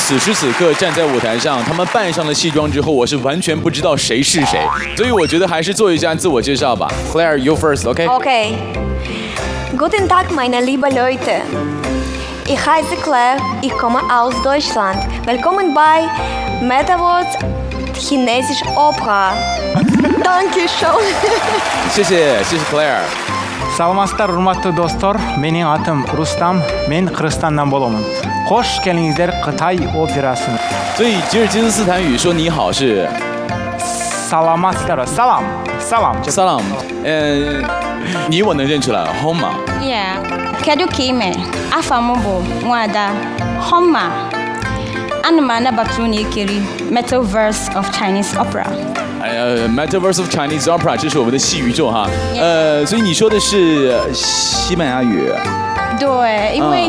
此时此刻站在舞台上，他们扮上了戏装之后，我是完全不知道谁是谁，所以我觉得还是做一下自我介绍吧。Claire, you first, okay? Okay. Guten Tag, meine lieben Leute. Ich heiße Claire, ich komme aus Deutschland. Willkommen bei Metaverse Chinesisch Opera. Dankeschön. 谢谢 Claire。 Саламатсыздар, урматтуу достор. Менин атым Рустам. Мен Кыргызстандан боломун. Кош келиңиздер Кытай операсына. 所以吉尔吉斯斯坦语说你好是 Саламатсыздар. Салам. Салам. salam， 你我能认出来 ，homa。 Yeah. Kedu kime afamubo nwada Homa anumana batuni kiri Metaverse of Chinese Opera. Metaverse of Chinese Opera， 这是我们的戏宇宙哈。所以你说的是西班牙语。 对，因为